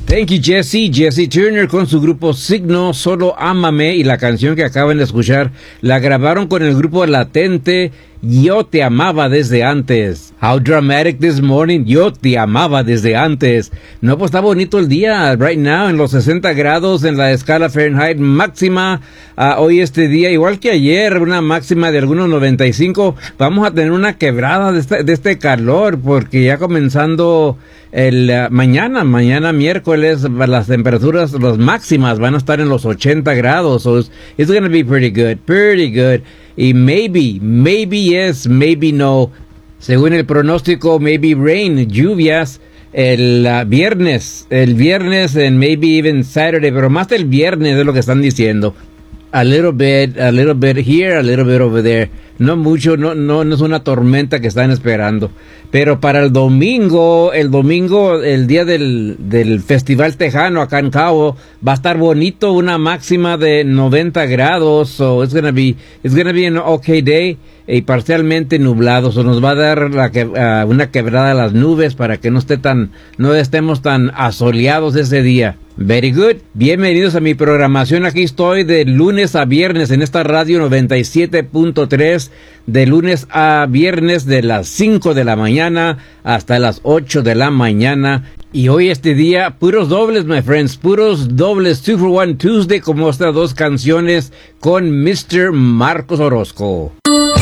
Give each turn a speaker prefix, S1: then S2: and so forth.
S1: Thank you, Jesse. Jesse Turner con su grupo Signo, Solo Ámame, y la canción que acaban de escuchar la grabaron con el grupo Latente, Yo Te Amaba Desde Antes. How dramatic this morning, Yo Te Amaba Desde Antes. No, pues está bonito el día, right now, en los 60 grados en la escala Fahrenheit máxima. Hoy este día, igual que ayer, una máxima de algunos 95. Vamos a tener una quebrada de este calor, porque ya comenzando mañana miércoles, las temperaturas, las máximas van a estar en los 80 grados. So it's going to be pretty good. Y maybe yes, maybe no. Según el pronóstico, maybe rain, lluvias, el viernes, and maybe even Saturday, pero más el viernes es lo que están diciendo. A little bit here, a little bit over there. No mucho, no es una tormenta que están esperando. Pero para el domingo, el día del Festival Tejano acá en Cabo, va a estar bonito, una máxima de 90 grados. So it's gonna be an okay day. Y parcialmente nublado. So nos va a dar una quebrada a las nubes para que no estemos tan asoleados ese día. Very good. Bienvenidos a mi programación. Aquí estoy de lunes a viernes en esta radio 97.3. De lunes a viernes de las 5 de la mañana hasta las 8 de la mañana. Y hoy este día, puros dobles, my friends. Puros dobles. 2 for 1 Tuesday, como estas dos canciones con Mr. Marcos Orozco.